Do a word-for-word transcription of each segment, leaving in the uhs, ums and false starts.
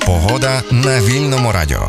Погода на Вільному радіо.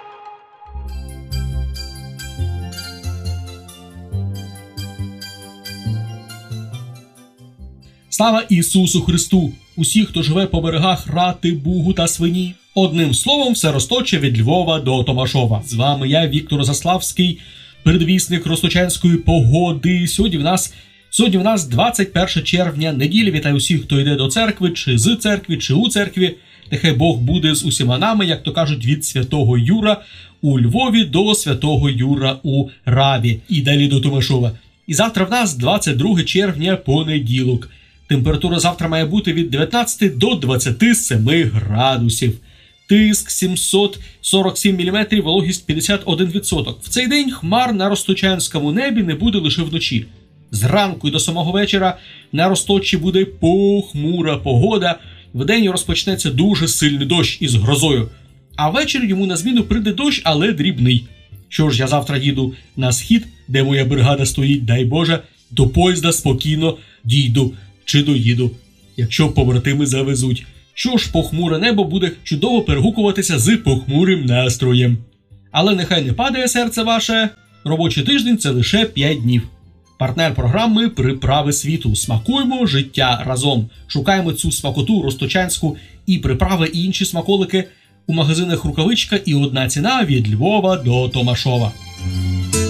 Слава Ісусу Христу! Усі, хто живе по берегах Рати, Бугу та Свині. Одним словом, все Росточе від Львова до Томашова. З вами я, Віктор Заславський, передвісник росточанської погоди. Сьогодні в нас, сьогодні в нас двадцять перше червня, неділя. Вітаю усіх, хто йде до церкви, чи з церкви, чи у церкві. Нехай Бог буде з усіма нами, як то кажуть, від Святого Юра у Львові до Святого Юра у Раві. І далі до Томашова. І завтра в нас двадцять друге червня, понеділок. Температура завтра має бути від дев'ятнадцяти до двадцяти семи градусів. Тиск сімсот сорок сім міліметрів, вологість п'ятдесят один відсоток. В цей день хмар на росточанському небі не буде лише вночі. Зранку і до самого вечора на Росточі буде похмура погода. Вдень розпочнеться дуже сильний дощ із грозою. А ввечері йому на зміну прийде дощ, але дрібний. Що ж, я завтра їду на схід, де моя бригада стоїть, дай Боже, до поїзда спокійно дійду чи доїду, якщо побратими завезуть. Що ж, похмуре небо буде чудово перегукуватися з похмурим настроєм. Але нехай не падає серце ваше, робочий тиждень – це лише п'ять днів. Партнер програми «Приправи світу». Смакуємо життя разом. Шукаємо цю смакоту росточанську і приправи, і інші смаколики у магазинах «Рукавичка» і одна ціна від Львова до Томашова.